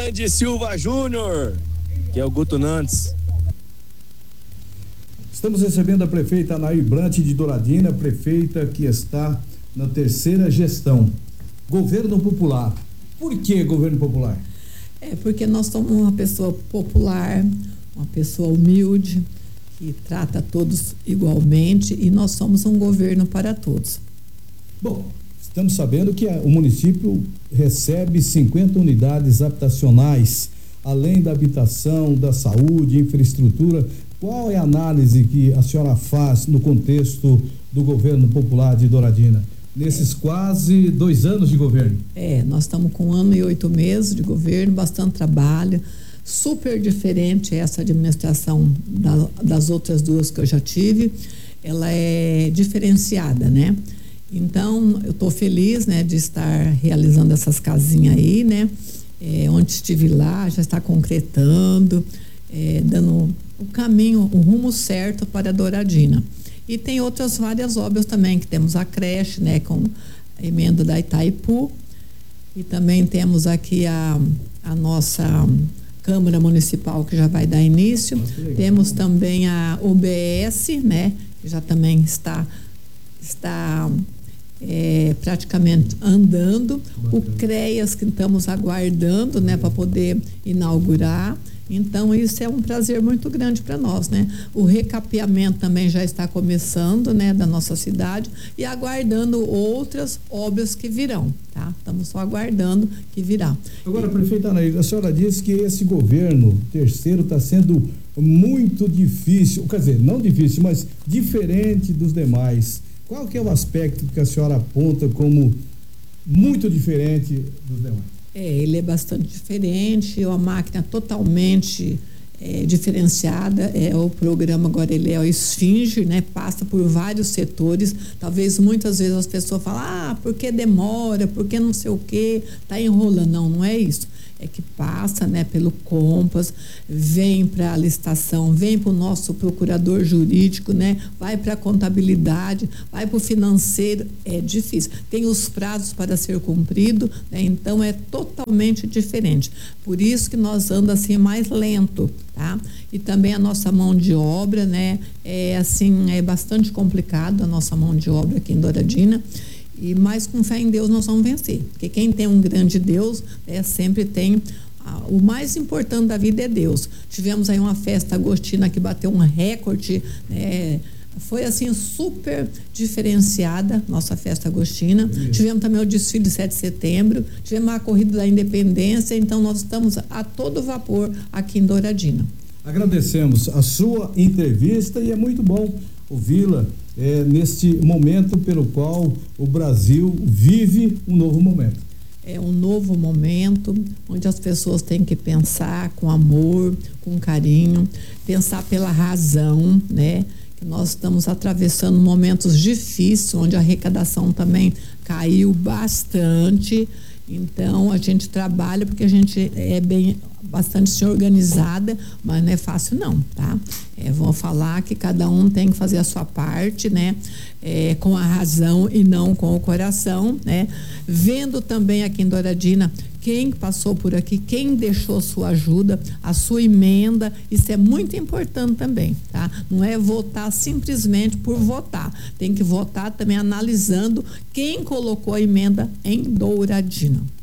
Grande Silva Júnior, que é o Guto Nantes. Estamos recebendo a prefeita Anaí Brant de Douradina, prefeita que está na terceira gestão. Governo popular. Por que governo popular? Porque nós somos uma pessoa popular, uma pessoa humilde, que trata todos igualmente, e nós somos um governo para todos. Bom, estamos sabendo que o município recebe 50 unidades habitacionais, além da habitação, da saúde, infraestrutura. Qual é a análise que a senhora faz no contexto do governo popular de Douradina, nesses quase 2 anos de governo? Nós estamos com 1 ano e 8 meses de governo, bastante trabalho, super diferente essa administração das outras 2 que eu já tive. Ela é diferenciada, né? Então, eu estou feliz, né, de estar realizando essas casinhas aí, né? Onde estive lá, já está concretando, dando o caminho, o rumo certo para a Douradina. E tem outras várias obras também, que temos a creche, né, com a emenda da Itaipu, e também temos aqui a nossa Câmara Municipal, que já vai dar início. Temos também a UBS, né, que já também está praticamente andando. Bacana. O CREAS, que estamos aguardando, né, para poder inaugurar. Então, isso é um prazer muito grande para nós, né? O recapeamento também já está começando, né, da nossa cidade, e aguardando outras obras que virão, tá? Estamos só aguardando que virá. Agora, prefeita Anaí, a senhora disse que esse governo terceiro está sendo muito difícil, quer dizer, não difícil, mas diferente dos demais. Qual que é o aspecto que a senhora aponta como muito diferente dos demais? Ele é bastante diferente, é uma máquina totalmente diferenciada. O programa agora ele é o Esfinge, né? Passa por vários setores. Talvez muitas vezes as pessoas falam, por que demora, por que não sei o quê, tá enrolando. Não é isso. É que passa, né, pelo Compass, vem para a licitação, vem para o nosso procurador jurídico, né, vai para a contabilidade, vai para o financeiro. É difícil. Tem os prazos para ser cumprido, né, então é totalmente diferente. Por isso que nós andamos assim mais lento, tá? E também a nossa mão de obra, né, é bastante complicado a nossa mão de obra aqui em Douradina. Mas com fé em Deus nós vamos vencer, porque quem tem um grande Deus sempre tem. O mais importante da vida é Deus. Tivemos aí uma festa agostina que bateu um recorde, foi assim super diferenciada nossa festa agostina. Tivemos também o desfile de 7 de setembro, tivemos a corrida da independência. Então nós estamos a todo vapor aqui em Douradina. Agradecemos a sua entrevista e é muito bom ouvi-la neste momento pelo qual o Brasil vive um novo momento. É um novo momento onde as pessoas têm que pensar com amor, com carinho, pensar pela razão, né? Que nós estamos atravessando momentos difíceis, onde a arrecadação também caiu bastante. Então a gente trabalha porque a gente é bastante organizada, mas não é fácil não, tá? Vou falar que cada um tem que fazer a sua parte, né? Com a razão e não com o coração, né? Vendo também aqui em Douradina quem passou por aqui, quem deixou sua ajuda, a sua emenda. Isso é muito importante também, tá? Não é votar simplesmente por votar, tem que votar também analisando quem colocou a emenda em Douradina.